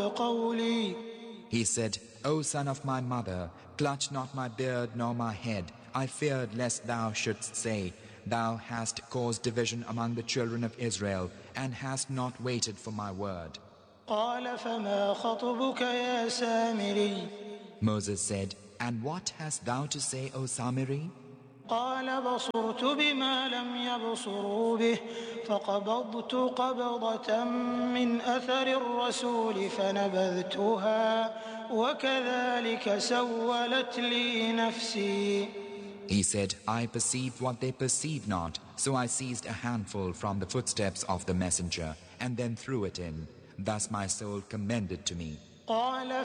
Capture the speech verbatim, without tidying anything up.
قولي. He said, O son of my mother, clutch not my beard nor my head. I feared lest thou shouldst say, Thou hast caused division among the children of Israel, and hast not waited for my word. قال فما خطبك يا سامري. Moses said, And what hast thou to say, O Samiri? قال بصرت بما لم يبصروا به فقبضت قبضة من أثر الرسول فنبذتها وكذلك سولت لي نفسي. He said, I perceived what they perceived not, so I seized a handful from the footsteps of the messenger and then threw it in. Thus my soul commended to me. قال